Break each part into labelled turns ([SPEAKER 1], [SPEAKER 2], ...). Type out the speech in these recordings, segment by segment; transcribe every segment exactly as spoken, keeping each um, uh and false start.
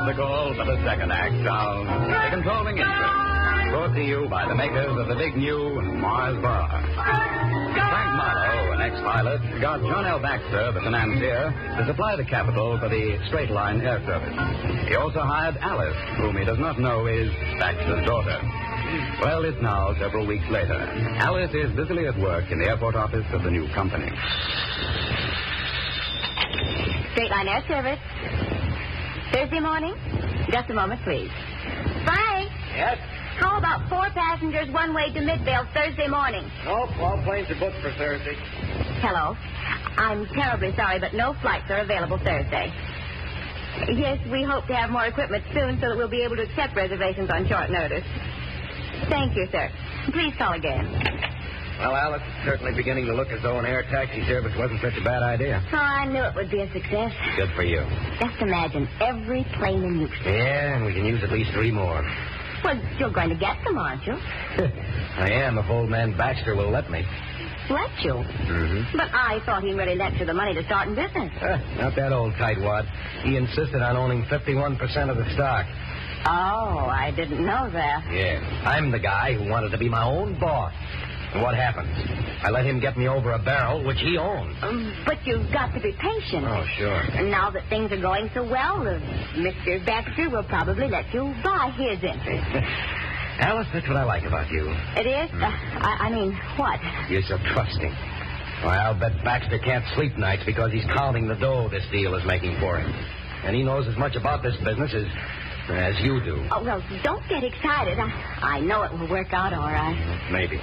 [SPEAKER 1] the call for the second act of The Controlling Interest, brought to you by the makers of the big new Mars Bar. Frank Marlowe, an ex-pilot, got John L. Baxter, the financier, to supply the capital for the Straight Line Air Service. He also hired Alice, whom he does not know is Baxter's daughter. Well, it's now several weeks later. Alice is busily at work in the airport office of the new company.
[SPEAKER 2] Straight Line Air Service. Thursday morning? Just a moment, please. Frank!
[SPEAKER 3] Yes?
[SPEAKER 2] How about four passengers one way to Midvale Thursday morning?
[SPEAKER 3] Nope, all planes are booked for Thursday.
[SPEAKER 2] Hello. I'm terribly sorry, but no flights are available Thursday. Yes, we hope to have more equipment soon so that we'll be able to accept reservations on short notice. Thank you, sir. Please call again.
[SPEAKER 3] Well, Alice, it's certainly beginning to look as though an air taxi service wasn't such a bad idea.
[SPEAKER 2] Oh, I knew it would be a success.
[SPEAKER 3] Good for you.
[SPEAKER 2] Just imagine every plane in Houston.
[SPEAKER 3] Yeah, and we can use at least three more.
[SPEAKER 2] Well, you're going to get them, aren't you?
[SPEAKER 3] I am, if old man Baxter will let me.
[SPEAKER 2] Let you?
[SPEAKER 3] Mm-hmm.
[SPEAKER 2] But I thought he really lent you the money to start in business.
[SPEAKER 3] Uh, not that old tightwad. He insisted on owning fifty-one percent of the stock.
[SPEAKER 2] Oh, I didn't know that.
[SPEAKER 3] Yeah, I'm the guy who wanted to be my own boss. And what happens? I let him get me over a barrel, which he owned.
[SPEAKER 2] Um, but you've got to be patient.
[SPEAKER 3] Oh, sure.
[SPEAKER 2] And now that things are going so well, uh, Mister Baxter will probably let you buy his interest.
[SPEAKER 3] Alice, that's what I like about you.
[SPEAKER 2] It is? Mm. Uh, I, I mean, what?
[SPEAKER 3] You're so trusting. Why, I'll bet Baxter can't sleep nights because he's counting the dough this deal is making for him. And he knows as much about this business as, as you do.
[SPEAKER 2] Oh, well, don't get excited. I, I know it will work out all right.
[SPEAKER 3] Maybe.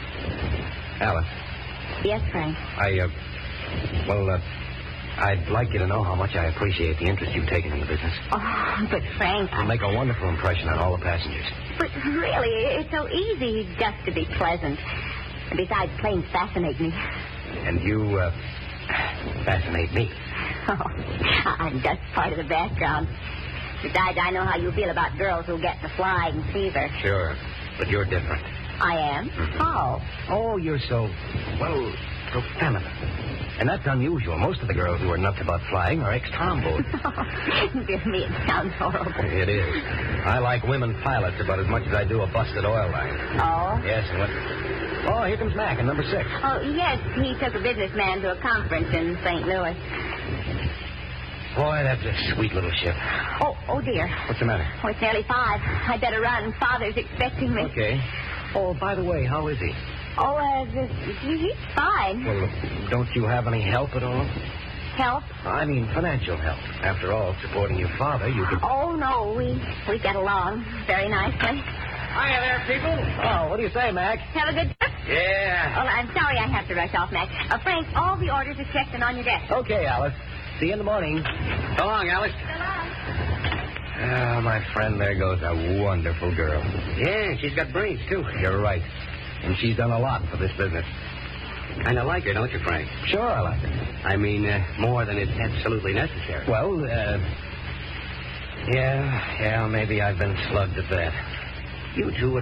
[SPEAKER 3] Alice.
[SPEAKER 2] Yes, Frank?
[SPEAKER 3] I, uh, well, uh, I'd like you to know how much I appreciate the interest you've taken in the business.
[SPEAKER 2] Oh, but Frank...
[SPEAKER 3] It'll
[SPEAKER 2] I...
[SPEAKER 3] make a wonderful impression on all the passengers.
[SPEAKER 2] But really, it's so easy just to be pleasant. Besides, planes fascinate me.
[SPEAKER 3] And you, uh, fascinate me.
[SPEAKER 2] Oh, I'm just part of the background. Besides, I know how you feel about girls who get the flying fever.
[SPEAKER 3] Sure, but you're different.
[SPEAKER 2] I am?
[SPEAKER 3] Mm-hmm.
[SPEAKER 2] How?
[SPEAKER 3] Oh, you're so, well, so feminine. And that's unusual. Most of the girls who are nuts about flying are ex-tomboys.
[SPEAKER 2] Dear me, it sounds horrible.
[SPEAKER 3] It is. I like women pilots about as much as I do a busted oil line.
[SPEAKER 2] Oh?
[SPEAKER 3] Yes, and what... Oh, here comes Mac in number six.
[SPEAKER 2] Oh, yes, he took a businessman to a conference in Saint Louis.
[SPEAKER 3] Boy, that's a sweet little ship.
[SPEAKER 2] Oh, oh, dear.
[SPEAKER 3] What's the matter?
[SPEAKER 2] Oh, it's nearly five. I'd better run. Father's expecting me.
[SPEAKER 3] Okay. Oh, by the way, how is he?
[SPEAKER 2] Oh, uh, he's fine.
[SPEAKER 3] Well, don't you have any help at all?
[SPEAKER 2] Help?
[SPEAKER 3] I mean, financial help. After all, supporting your father, you could...
[SPEAKER 2] Oh, no, we we get along very nicely.
[SPEAKER 3] Hiya there, people. Oh, what do you say, Mac?
[SPEAKER 2] Have a good trip?
[SPEAKER 3] Yeah.
[SPEAKER 2] Well, I'm sorry I have to rush off, Mac. Uh, Frank, all the orders are checked and on your desk.
[SPEAKER 3] Okay, Alice. See you in the morning. So long, Alice.
[SPEAKER 2] So long.
[SPEAKER 3] Ah, my friend, there goes a wonderful girl.
[SPEAKER 4] Yeah, she's got brains, too.
[SPEAKER 3] You're right. And she's done a lot for this business.
[SPEAKER 4] Kind of like her, don't you, Frank?
[SPEAKER 3] Sure, I like her.
[SPEAKER 4] I mean, uh, more than is absolutely necessary.
[SPEAKER 3] Well, uh... Yeah, yeah, maybe I've been slugged at that.
[SPEAKER 4] You two would